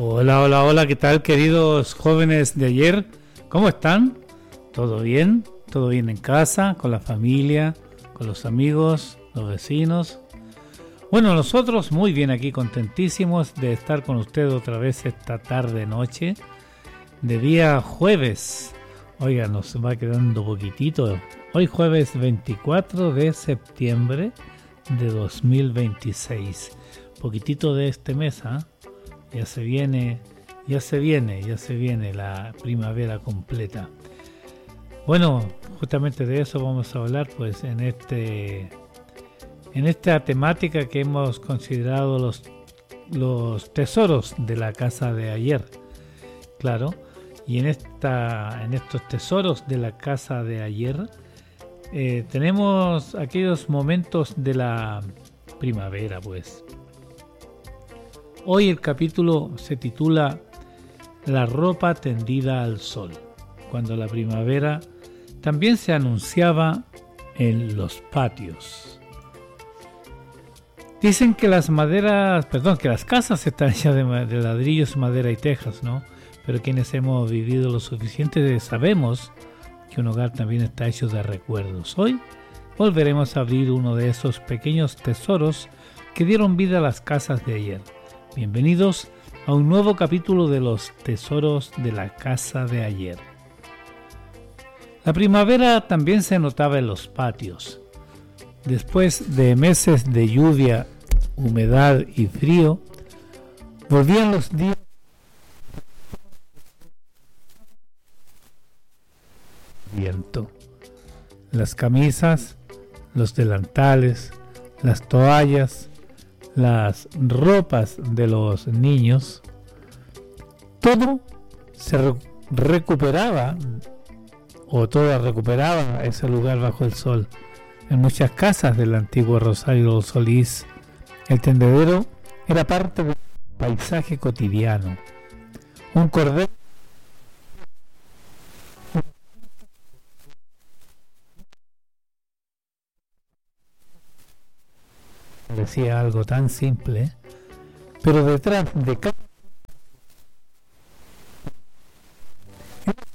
Hola, hola, hola, ¿qué tal, queridos jóvenes de ayer? ¿Cómo están? ¿Todo bien? ¿Todo bien en casa, con la familia, con los amigos, los vecinos? Bueno, nosotros muy bien aquí, contentísimos de estar con ustedes otra vez esta tarde-noche de día jueves. Oiga, nos va quedando poquitito. Hoy jueves 24 de septiembre de 2026. Poquitito de este mes, ¿ah? Ya se viene la primavera completa. Bueno, justamente de eso vamos a hablar pues en esta temática que hemos considerado los tesoros de la casa de ayer. Claro, y en estos tesoros de la casa de ayer tenemos aquellos momentos de la primavera, pues. Hoy el capítulo se titula La ropa tendida al sol, cuando la primavera también se anunciaba en los patios. Dicen que las casas están hechas de ladrillos, madera y tejas, ¿no? Pero quienes hemos vivido lo suficiente sabemos que un hogar también está hecho de recuerdos. Hoy volveremos a abrir uno de esos pequeños tesoros que dieron vida a las casas de ayer. Bienvenidos a un nuevo capítulo de los tesoros de la casa de ayer. La primavera también se notaba en los patios. Después de meses de lluvia, humedad y frío, volvían los días de viento. Las camisas, los delantales, las toallas, las ropas de los niños, todo se recuperaba, o todo recuperaba ese lugar bajo el sol. En muchas casas del antiguo Rosario Solís, el tendedero era parte del paisaje cotidiano. Un cordel parecía algo tan simple, pero detrás de cada